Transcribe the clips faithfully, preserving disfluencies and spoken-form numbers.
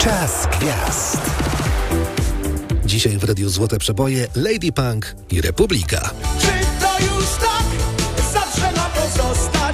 Czas gwiazd. Dzisiaj w Radiu Złote Przeboje Lady Punk i Republika. Czy to już tak zawsze ma pozostać?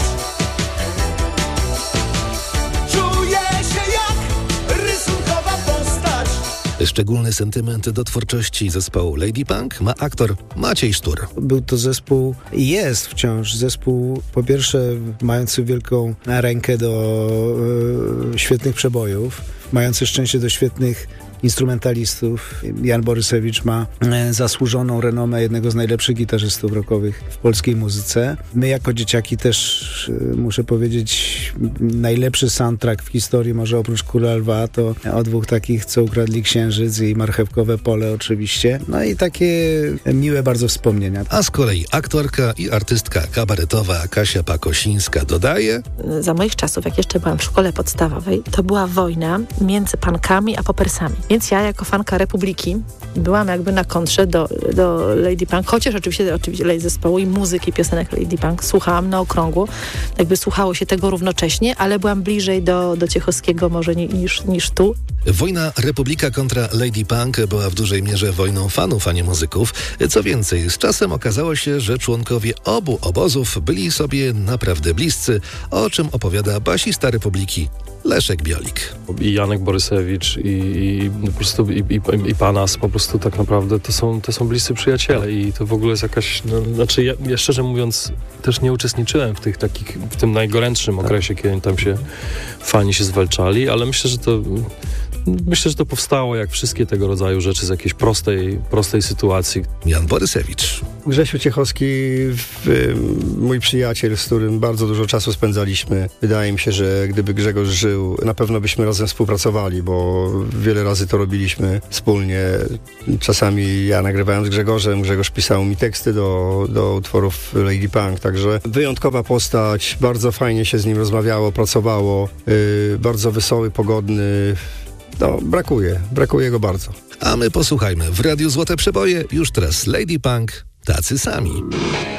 Czuję się jak rysunkowa postać. Szczególny sentyment do twórczości zespołu Lady Punk ma aktor Maciej Sztur. Był to zespół i jest wciąż zespół, po pierwsze mający wielką rękę do e, świetnych przebojów, mający szczęście do świetnych instrumentalistów. Jan Borysewicz ma e, zasłużoną renomę jednego z najlepszych gitarzystów rockowych w polskiej muzyce. My jako dzieciaki też, e, muszę powiedzieć, najlepszy soundtrack w historii, może oprócz Króla Lwa, to o dwóch takich, co ukradli księżyc i Marchewkowe Pole oczywiście. No i takie miłe bardzo wspomnienia. A z kolei aktorka i artystka kabaretowa Kasia Pakosińska dodaje: Za moich czasów, jak jeszcze byłam w szkole podstawowej, to była wojna między punkami a popersami. Więc ja jako fanka Republiki byłam jakby na kontrze do, do Lady Punk, chociaż oczywiście, oczywiście zespołu i muzyki, piosenek Lady Punk słuchałam na okrągło, jakby słuchało się tego równocześnie, ale byłam bliżej do, do Ciechowskiego może niż, niż tu. Wojna Republika kontra Lady Punk była w dużej mierze wojną fanów, a nie muzyków. Co więcej, z czasem okazało się, że członkowie obu obozów byli sobie naprawdę bliscy, o czym opowiada basista Republiki Leszek Biolik. I Janek Borysewicz i, i po prostu i, i, i Panas po prostu tak naprawdę to są, to są bliscy przyjaciele i to w ogóle jest jakaś, no, znaczy ja, ja szczerze mówiąc też nie uczestniczyłem w tych takich, w tym najgorętszym okresie, kiedy tam się fani się zwalczali, ale myślę, że to Myślę, że to powstało jak wszystkie tego rodzaju rzeczy z jakiejś prostej, prostej sytuacji. Jan Borysewicz. Grzesiu Ciechowski, mój przyjaciel, z którym bardzo dużo czasu spędzaliśmy. Wydaje mi się, że gdyby Grzegorz żył, na pewno byśmy razem współpracowali, bo wiele razy to robiliśmy wspólnie. Czasami ja nagrywałem z Grzegorzem, Grzegorz pisał mi teksty do, do utworów Lady Punk, także wyjątkowa postać, bardzo fajnie się z nim rozmawiało, pracowało, yy, bardzo wesoły, pogodny. No, brakuje, brakuje go bardzo. A my posłuchajmy w Radiu Złote Przeboje już teraz Lady Punk, tacy sami.